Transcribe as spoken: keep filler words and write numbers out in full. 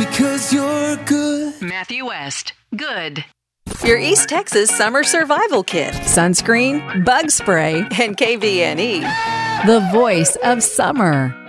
because you're good. Matthew West, good. Your East Texas Summer Survival Kit. Sunscreen, bug spray, and K V N E. The voice of summer.